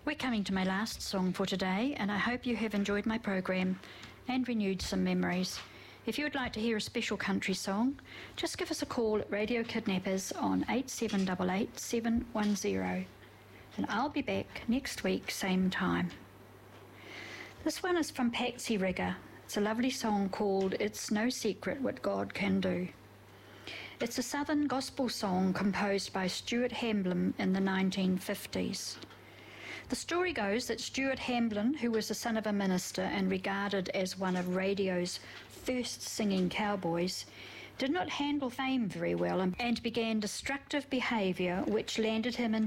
We're coming to my last song for today, and I hope you have enjoyed my program and renewed some memories. If you would like to hear a special country song, just give us a call at Radio Kidnappers on 8788 710, and I'll be back next week, same time. This one is from Patsy Rigger. It's a lovely song called It's No Secret What God Can Do. It's a southern gospel song composed by Stuart Hamblin in the 1950s. The story goes that Stuart Hamblin, who was the son of a minister and regarded as one of radio's first singing cowboys, did not handle fame very well and began destructive behaviour which landed him in